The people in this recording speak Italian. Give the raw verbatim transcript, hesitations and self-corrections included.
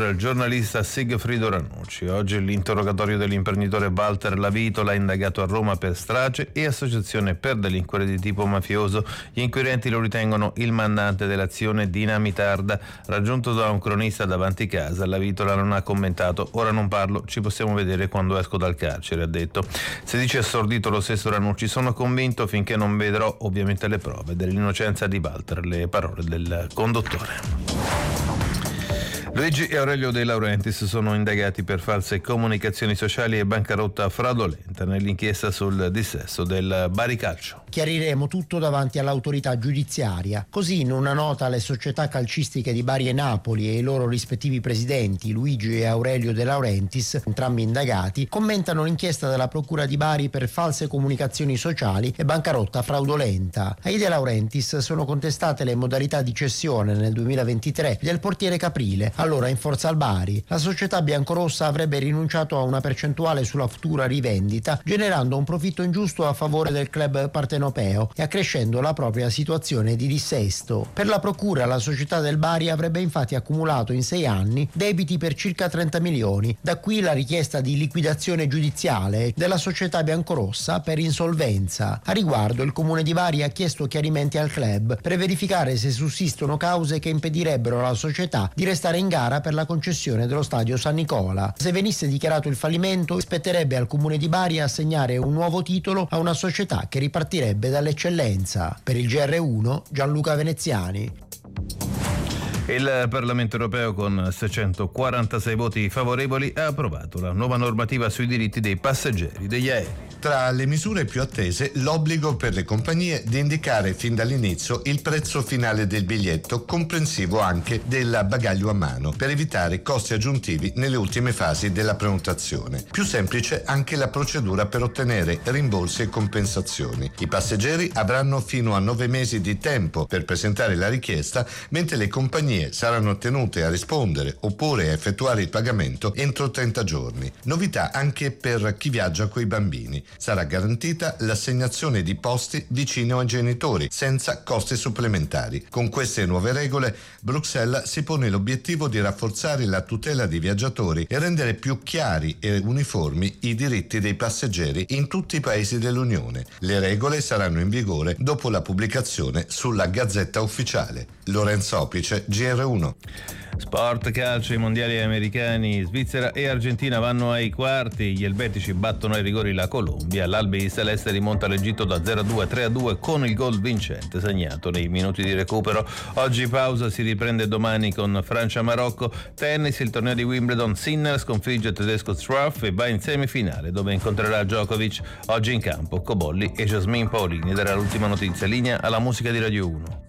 il giornalista Sigfrido Ranucci. Oggi l'interrogatorio dell'imprenditore Walter Lavitola, indagato a Roma per strage e associazione per delinquere di tipo mafioso. Gli inquirenti lo ritengono il mandante dell'azione dinamitarda. Raggiunto da un cronista davanti casa, Lavitola non ha commentato. Ora non parlo, ci possiamo vedere quando esco dal carcere, ha detto. Si dice assordito lo stesso Ranucci: sono convinto finché non vedrò ovviamente le prove dell'innocenza di Walter, le parole del conduttore. Luigi e Aurelio De Laurentiis sono indagati per false comunicazioni sociali e bancarotta fraudolenta nell'inchiesta sul dissesto del Bari Calcio. Chiariremo tutto davanti all'autorità giudiziaria. Così, in una nota, le società calcistiche di Bari e Napoli e i loro rispettivi presidenti, Luigi e Aurelio De Laurentiis, entrambi indagati, commentano l'inchiesta della Procura di Bari per false comunicazioni sociali e bancarotta fraudolenta. Ai De Laurentiis sono contestate le modalità di cessione nel duemilaventitré del portiere Caprile, allora in forza al Bari. La società biancorossa avrebbe rinunciato a una percentuale sulla futura rivendita, generando un profitto ingiusto a favore del club partenopeo e accrescendo la propria situazione di dissesto. Per la procura, la società del Bari avrebbe infatti accumulato in sei anni debiti per circa trenta milioni. Da qui la richiesta di liquidazione giudiziale della società biancorossa per insolvenza. A riguardo, il comune di Bari ha chiesto chiarimenti al club per verificare se sussistono cause che impedirebbero alla società di restare in gara per la concessione dello stadio San Nicola. Se venisse dichiarato il fallimento, spetterebbe al comune di Bari assegnare un nuovo titolo a una società che ripartirebbe dall'eccellenza. Per il G R uno, Gianluca Veneziani. Il Parlamento europeo, con seicentoquarantasei voti favorevoli, ha approvato la nuova normativa sui diritti dei passeggeri degli aerei. Tra le misure più attese, l'obbligo per le compagnie di indicare fin dall'inizio il prezzo finale del biglietto, comprensivo anche del bagaglio a mano, per evitare costi aggiuntivi nelle ultime fasi della prenotazione. Più semplice anche la procedura per ottenere rimborsi e compensazioni. I passeggeri avranno fino a nove mesi di tempo per presentare la richiesta, mentre le compagnie saranno tenute a rispondere oppure a effettuare il pagamento entro trenta giorni. Novità anche per chi viaggia coi bambini. Sarà garantita l'assegnazione di posti vicino ai genitori, senza costi supplementari. Con queste nuove regole, Bruxelles si pone l'obiettivo di rafforzare la tutela dei viaggiatori e rendere più chiari e uniformi i diritti dei passeggeri in tutti i paesi dell'Unione. Le regole saranno in vigore dopo la pubblicazione sulla Gazzetta Ufficiale. Lorenzo Opice, G R uno. Sport, calcio, i mondiali americani, Svizzera e Argentina vanno ai quarti. Gli elvetici battono ai rigori la Colombia. L'Albi Celeste rimonta l'Egitto da zero a due a tre a due con il gol vincente segnato nei minuti di recupero. Oggi pausa, si riprende domani con Francia-Marocco. Tennis, il torneo di Wimbledon, Sinner sconfigge il tedesco Struff e va in semifinale, dove incontrerà Djokovic. Oggi in campo Cobolli e Jasmine Paolini. Ed era l'ultima notizia. Linea alla musica di Radio uno.